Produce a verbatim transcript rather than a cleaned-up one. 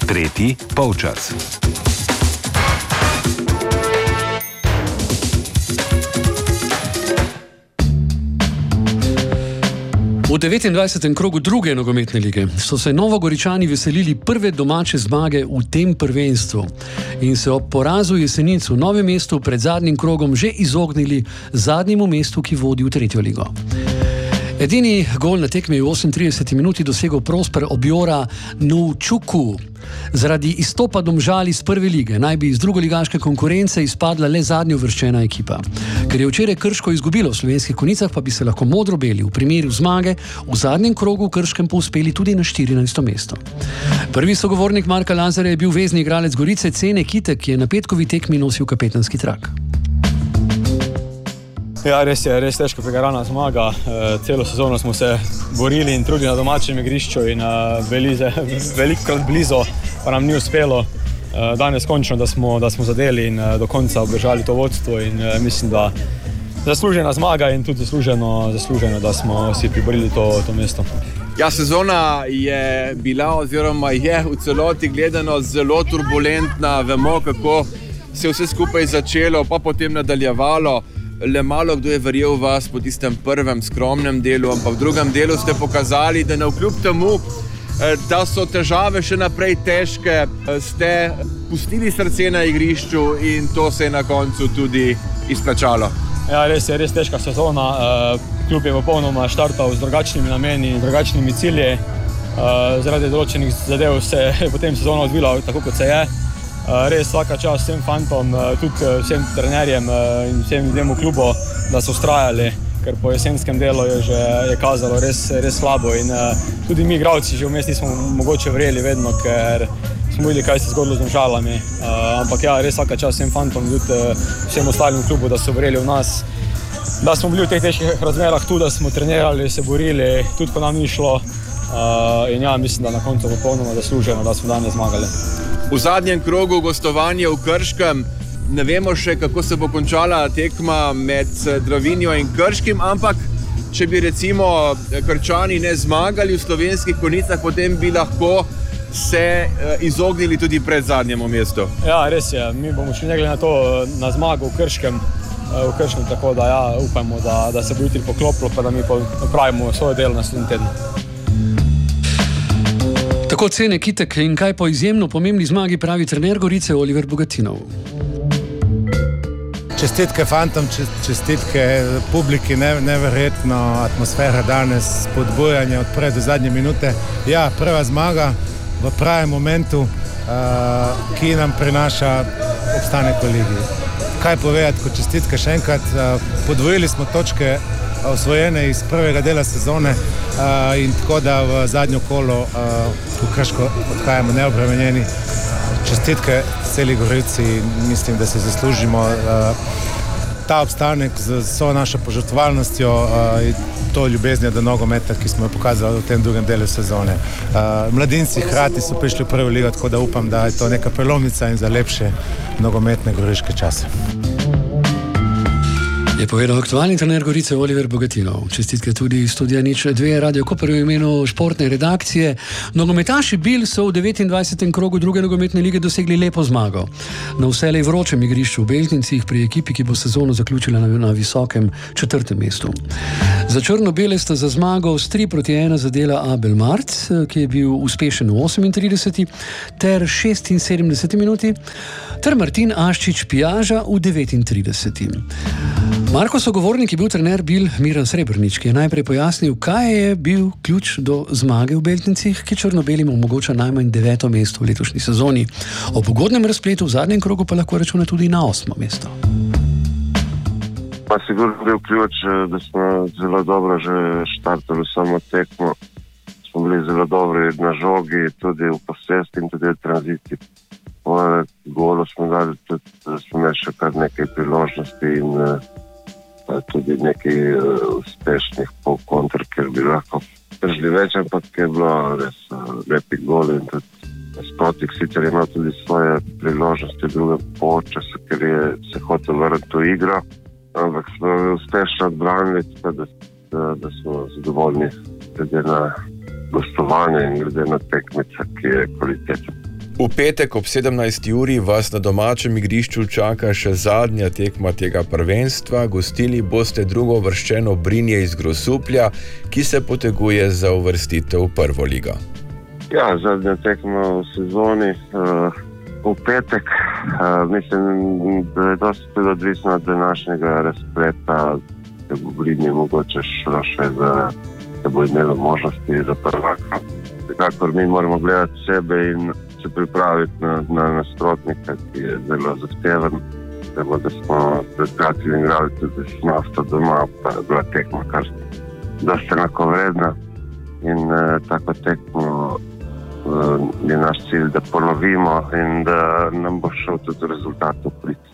Tretji polčas. V devetindvajsetem krogu druge nogometne lige so se Novogoričani veselili prve domače zmage v tem prvenstvu in se ob porazu Jesenic v Novem mestu pred zadnjim krogom že izognili zadnjemu mestu, ki vodi v tretjo ligo. Edini gol na tekmi je v osemintrideseti minuti dosegel Prosper Objora Novčuku. Zaradi izstopa Domžal iz prve lige naj bi iz drugoligaške konkurence izpadla le zadnja uvrščena ekipa. Ker je včeraj Krško izgubilo v Slovenskih Konjicah, pa bi se lahko modro-beli v primeru zmage v zadnjem krogu v Krškem povzpeli tudi na štirinajsto mesto. Prvi sogovornik Marka Lazarja je bil vezni igralec Gorice Cene Kitek, ki je na petkovi tekmi nosil kapetanski trak. Ja, res je, res težko pregarana zmaga. E, celo sezono smo se borili in trudili na domačem igrišču in bili velikokrat blizu, pa nam ni uspelo. E, danes končno, da smo, da smo zadeli in do konca obdržali to vodstvo in e, mislim, da zaslužena zmaga in tudi zasluženo, zasluženo da smo si priborili to, to mesto. Ja, sezona je bila oziroma je v celoti gledano zelo turbulentna. Vemo, kako se vse skupaj začelo, pa potem nadaljevalo. Le malo kdo je verjel v vas po tistem prvem skromnem delu, ampak v drugem delu ste pokazali, da navkljub temu, da so težave še naprej težke, ste pustili srce na igrišču in to se je na koncu tudi izplačalo. Ja, res je, res težka sezona. Klub je popolnoma štartal z drugačnimi nameni, z drugačnimi cilji. Zaradi določenih zadev se je potem sezona odvila tako, kot se je. Res vsaka čast vsem fantom, tudi vsem trenerjem in vsem ljudem v klubu, da so vztrajali, ker po jesenskem delu je že je kazalo res, res slabo in tudi mi igralci že vmes nismo mogoče verjeli vedno, ker smo videli, kaj se zgodilo z Domžalami. Ampak ja, res vsaka čast vsem fantom, tudi vsem ostalim v klubu, da so verjeli v nas, da smo bili v teh težkih razmerah tu, da smo trenirali, se borili, tudi ko nam ni šlo. In ja, mislim, da na koncu popolnoma zasluženo, da smo danes zmagali. V zadnjem krogu gostovanja v Krškem ne vemo še, kako se bo končala tekma med Dravinjo in Krškim, ampak če bi recimo Krčani ne zmagali v Slovenskih Konjicah, potem bi lahko se izognili tudi pred zadnjemu mestu. Ja, res je. Mi bomo šli ne glede na to na zmago v Krškem, v Krškem, tako da ja, upajmo, da, da se bo jutri poklopilo, pa da mi pravimo svoje delo naslednji teden. Tako Cene Kitek in kaj po izjemno pomembni zmagi pravi trener Gorice Oliver Bogatinov. Čestitke fantom, čestitke publiki, ne, neverjetno atmosfera danes, spodbujanje od prve do zadnje minute. Ja, prva zmaga v pravem momentu, uh, ki nam prinaša obstanek v ligi. Kaj povedati kot čestitke še enkrat, uh, podvojili smo točke osvojene iz prvega dela sezone uh, in tako da v zadnjo kolo uh, v Krško odhajamo neobremenjeni. Čestitke celi Gorici, mislim, da se zaslužimo uh, ta obstanek z vso našo požrtvovalnostjo uh, in to ljubeznijo do nogometa, ki smo jo pokazali v tem drugem delu sezone. Uh, mladinci, Hrati so prišli v prvo ligo, tako da upam, da je to neka prelomnica in za lepše nogometne goriške čase. Je povedal aktualni trener Gorice Oliver Bogatinov. Čestitke tudi iz studija nič dve Radio Koper v imenu športne redakcije. Nogometaši Bil so v devetindvajsetem krogu druge nogometne lige dosegli lepo zmago. Na vselej vročem igrišču v Beltincih pri ekipi, ki bo sezono zaključila na, na visokem četrtem mestu. Za črno-bele sta za zmago s tri proti ena zadela Abel Marc, ki je bil uspešen v osemintrideseti ter šestinsedemdeseti minuti, ter Martin Aščič Pijaža v devetintrideseti. Marko sogovornik je bil trener Bil Miran Srebrnič, ki je najprej pojasnil, kaj je bil ključ do zmage v Beltincih, ki črno-belim omogoča najmanj deveto mesto v letošnji sezoni. O pogodnem razpletu v zadnjem krogu pa lahko računa tudi na osmo mesto. Pa sigurno bil ključ, da smo zelo dobro že štartali samo tekmo. Smo bili zelo dobri na žogi, tudi v posesti in tudi v tranziciji. Po golu smo dali tudi, smo imeli še kar nekaj priložnosti in tudi nekaj uspešnih pol kontr, ker bi lahko držali več, ampak je bilo res lepi gol in tudi Sprotik sicer imel tudi svoje priložnosti v drugem polčasu, ker je se hotel vrniti v igro, ampak smo uspešno odbranili, da, da, da smo zadovoljni glede na gostovanje in glede na tekmica, ki je kvaliteten. V petek ob sedemnajsti uri vas na domačem igrišču čaka še zadnja tekma tega prvenstva. Gostili boste drugo uvrščeno Brinje iz Grosuplja, ki se poteguje za uvrstitev v prvo ligo. Ja, zadnja tekma v sezoni uh, v petek. Uh, mislim, da je dosti tudi odvisno od današnjega razpleta, da bo Brinje mogoče šlo še za, da bo imelo možnosti za prvaka. Vsekakor mi moramo gledati sebe in se pripraviti na, na nasprotnika, ki je zelo zahteven. Tako da smo pred kratkim igrali tudi s Nafto doma, pa je bila tekma kar dosti enakovredna. In eh, tako tekmo eh, je naš cilj, da ponovimo in da nam bo šel tudi rezultat v prid.